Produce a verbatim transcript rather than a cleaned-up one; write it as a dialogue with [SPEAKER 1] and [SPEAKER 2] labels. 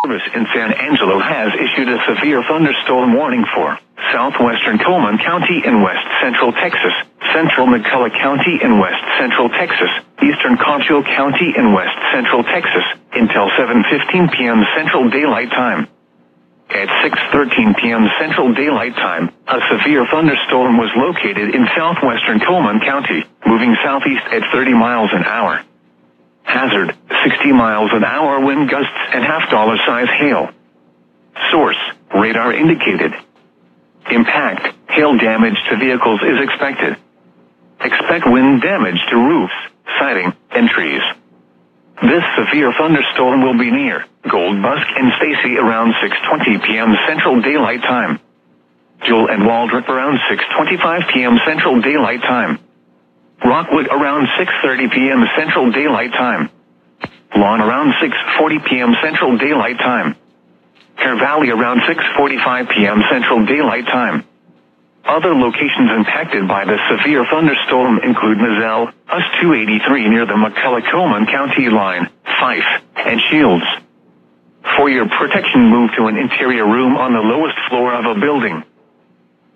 [SPEAKER 1] Service in San Angelo has issued a severe thunderstorm warning for southwestern Coleman County in west central Texas, central McCulloch County in west central Texas, eastern Concho County in west central Texas, until seven fifteen p.m. Central Daylight Time. At six thirteen p.m. Central Daylight Time, a severe thunderstorm was located in southwestern Coleman County, moving southeast at thirty miles an hour. Hazard, sixty miles an hour wind gusts and half-dollar size hail. Source, radar indicated. Impact, hail damage to vehicles is expected. Expect wind damage to roofs, siding, and trees. This severe thunderstorm will be near Gold Busk and Stacy around six twenty p.m. Central Daylight Time. Jewel and Waldrop around six twenty-five p.m. Central Daylight Time. Rockwood around six thirty p.m. Central Daylight Time. Lawn around six forty p.m. Central Daylight Time. Hare Valley around six forty-five p.m. Central Daylight Time. Other locations impacted by the severe thunderstorm include Mizell, U S two eighty-three near the McCulloch-Coleman County line, Fife, and Shields. For your protection, move to an interior room on the lowest floor of a building.